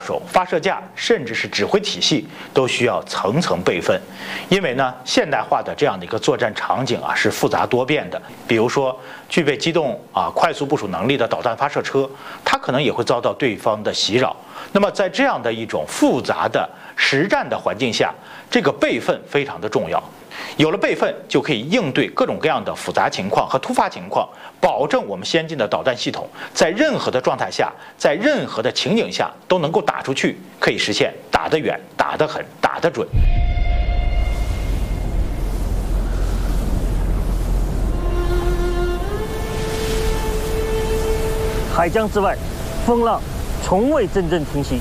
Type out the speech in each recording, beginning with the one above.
手、发射架，甚至是指挥体系，都需要层层备份。因为呢，现代化的这样的一个作战场景啊，是复杂多变的。比如说，具备机动快速部署能力的导弹发射车，它可能也会遭到对方的袭扰。那么在这样的一种复杂的实战的环境下，这个备份非常的重要。有了备份，就可以应对各种各样的复杂情况和突发情况，保证我们先进的导弹系统在任何的状态下，在任何的情景下都能够打出去，可以实现打得远、打得狠、打得准。 海疆之外，风浪从未真正停息。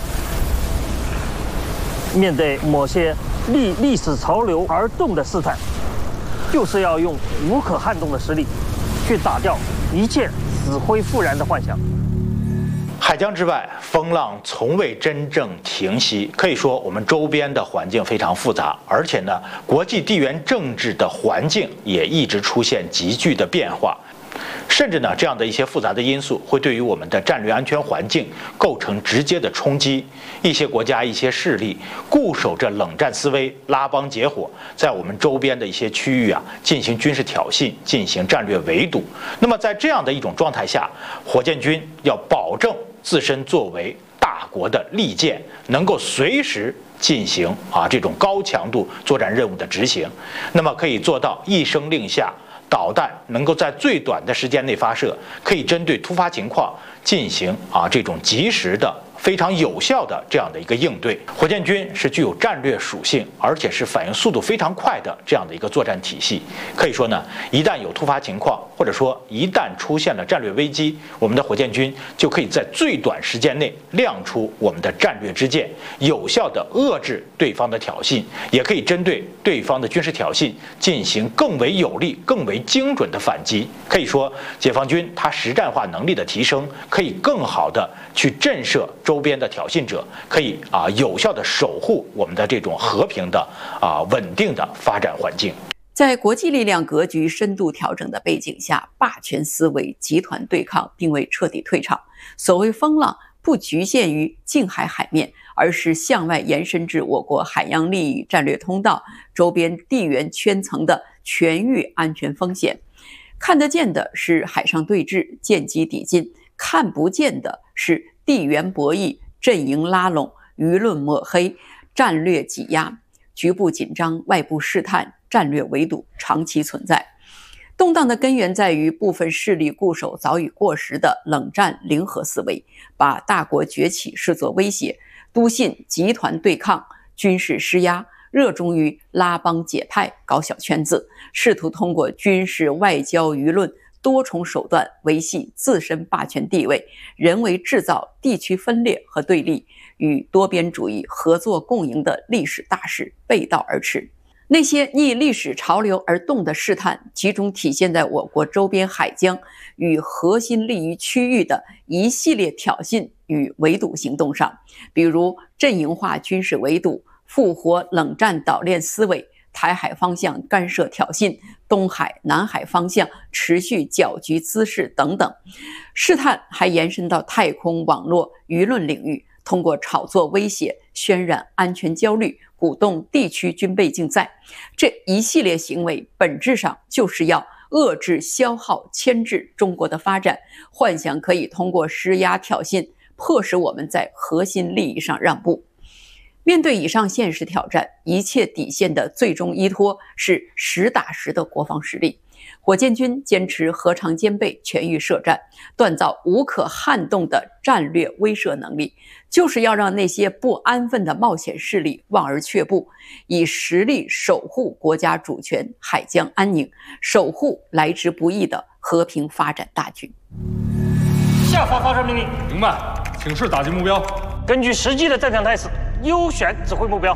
面对某些历史潮流而动的事态，就是要用无可撼动的实力，去打掉一切死灰复燃的幻想。 海疆之外，风浪从未真正停息。可以说，我们周边的环境非常复杂，而且呢，国际地缘政治的环境也一直出现急剧的变化。甚至呢，这样的一些复杂的因素会对于我们的战略安全环境构成直接的冲击。一些国家、一些势力固守着冷战思维，拉帮结伙，在我们周边的一些区域进行军事挑衅，进行战略围堵。那么在这样的一种状态下，火箭军要保证自身作为大国的利剑，能够随时进行这种高强度作战任务的执行，那么可以做到一声令下，导弹能够在最短的时间内发射，可以针对突发情况进行这种及时的、非常有效的这样的一个应对。火箭军是具有战略属性，而且是反应速度非常快的这样的一个作战体系。可以说呢，一旦有突发情况，或者说一旦出现了战略危机，我们的火箭军就可以在最短时间内亮出我们的战略之剑，有效的遏制对方的挑衅，也可以针对对方的军事挑衅进行更为有力、更为精准的反击。可以说，解放军它实战化能力的提升，可以更好的去震慑周边的挑衅者，可以有效的守护我们的这种和平的稳定的发展环境。 在国际力量格局深度调整的背景下，霸权思维、集团对抗并未彻底退场。所谓风浪，不局限于近海海面，而是向外延伸至我国海洋利益战略通道、周边地缘圈层的全域安全风险。看得见的是海上对峙、舰机抵近，看不见的是地缘博弈、阵营拉拢、舆论抹黑、战略挤压、局部紧张、外部试探、战略围堵长期存在。动荡的根源在于部分势力固守早已过时的冷战零和思维，把大国崛起视作威胁，笃信集团对抗、军事施压，热衷于拉帮结派、搞小圈子，试图通过军事、外交、舆论多重手段维系自身霸权地位，人为制造地区分裂和对立，与多边主义合作共赢的历史大势背道而驰。那些逆历史潮流而动的试探，集中体现在我国周边海疆与核心利益区域的一系列挑衅与围堵行动上，比如阵营化军事围堵、复活冷战岛链思维、台海方向干涉挑衅、东海、南海方向持续搅局滋事等等。试探还延伸到太空、网络、舆论领域，通过炒作威胁、渲染安全焦虑，鼓动地区军备竞赛。这一系列行为本质上就是要遏制、消耗、牵制中国的发展，幻想可以通过施压挑衅迫使我们在核心利益上让步。面对以上现实挑战，一切底线的最终依托是实打实的国防实力。火箭军坚持核常兼备、全域设战，锻造无可撼动的战略威慑能力，就是要让那些不安分的冒险势力望而却步，以实力守护国家主权、海疆安宁，守护来之不易的和平发展大局。 下发发射命令。 明白，请示打击目标。 根据实际的战场态势，优选指挥目标。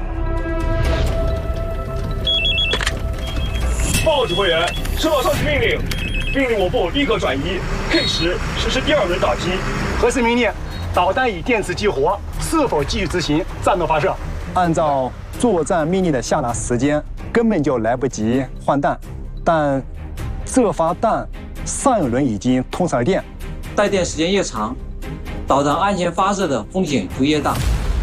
报指挥员，收到上级命令，命令我部立刻转移 K10实施第2轮打击。 核实命令，导弹已电磁激活，是否继续执行战斗发射？按照作战命令的下达时间，根本就来不及换弹，但这发弹上一轮已经通上了电， 带电时间越长，导弹安全发射的风险就越大。